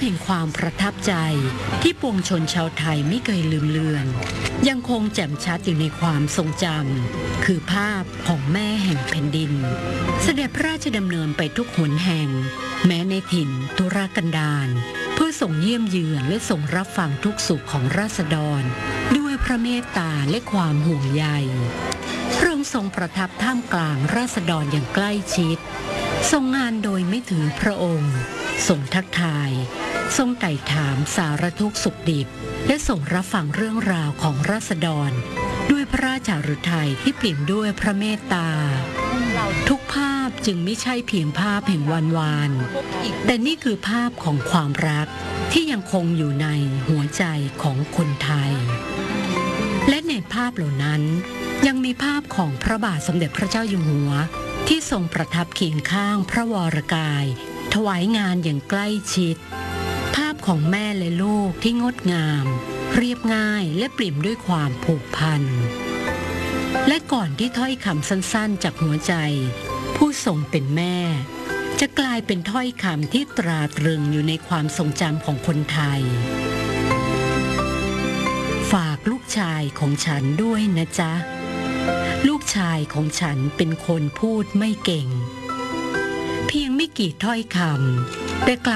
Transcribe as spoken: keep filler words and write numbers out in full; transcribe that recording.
ห่งความประทับใจที่ปวงชนชาวไทยไม่เคยลืมเลือนยังคงแจ่มชัดอยู่ในความทรงจำคือภาพของแม่แห่งแผ่นดินเสด็จพระราชดำเนินไปทุกหนแห่งแม้ในถิ่นทุรกันดารเพื่อส่งเยี่ยมเยือนและส่งรับฟังทุกสุขของราษฎรด้วยพระเมตตาและความห่วงใยพระองค์ทรงประทับท่ามกลางราษฎรอย่างใกล้ชิดทรงงานโดยไม่ถือพระองค์ทรงทักทายทรงไต่ถามสารทุกข์สุขดิบและทรงรับฟังเรื่องราวของราษฎรด้วยพระราชฤทัยที่เปลี่ยนด้วยพระเมตตาทุกภาพจึงไม่ใช่เพียงภาพแห่งวันวานแต่นี่คือภาพของความรักที่ยังคงอยู่ในหัวใจของคนไทยและในภาพเหล่านั้นยังมีภาพของพระบาทสมเด็จพระเจ้าอยู่หัวที่ทรงประทับเคียงข้างพระวรกายถวายงานอย่างใกล้ชิดภาพของแม่และลูกที่งดงามเรียบง่ายและปริ่มด้วยความผูกพันและก่อนที่ถ้อยคำสั้นๆจากหัวใจผู้ทรงเป็นแม่จะกลายเป็นถ้อยคำที่ตราตรึงอยู่ในความทรงจำของคนไทยฝากลูกชายของฉันด้วยนะจ๊ะลูกชายของฉันเป็นคนพูดไม่เก่งเพียงไม่กี่ถ้อยคำแต่กลับ